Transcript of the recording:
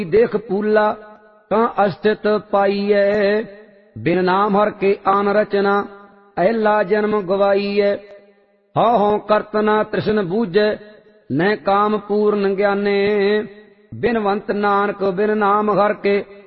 देख पूला ਕਾਂ ਅਸਥਿਤ ਪਾਈਐ। ਬਿਨ ਨਾਮ ਹਰ ਕੇ ਆਨ ਰਚਨਾ ਐਲਾ ਜਨਮ ਗਵਾਈਐ। ਹਉ ਹਉ ਕਰਤ ਨਾ ਤ੍ਰਿਸ਼ਨ ਬੂਝੈ ਨਹਿ ਕਾਮ ਪੂਰਨ ਗਿਆਨੇ। ਬਿਨਵੰਤ ਨਾਨਕ ਬਿਨ ਨਾਮ ਹਰ ਕੇ